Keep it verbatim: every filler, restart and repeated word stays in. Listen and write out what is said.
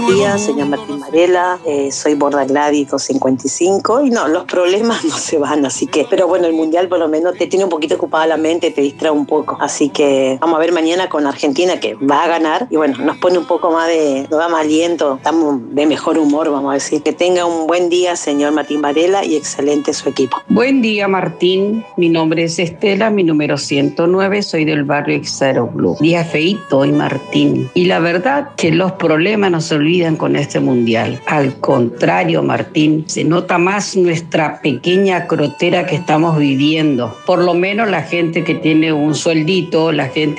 día, señor Martín Varela, eh, soy Borda Gladys doscientos cincuenta y cinco y no, los problemas no se van, así que, pero bueno, el Mundial por lo menos te tiene un poquito ocupada la mente, te distrae un poco, así que vamos a ver mañana con Argentina que va a ganar y bueno, nos pone un poco más de, nos da más aliento, estamos de mejor humor, vamos a decir. Que tenga un buen día, señor Martín Varela, y excelente su equipo. Buen día, Martín, mi nombre es Estela, mi número ciento nueve, soy del barrio Exaro Blue. Día feíto hoy, Martín, y la verdad que los problemas no se olvidan con este mundial. Al contrario, Martín, se nota más nuestra pequeña crotera que estamos viviendo. Por lo menos la gente que tiene un sueldito, la gente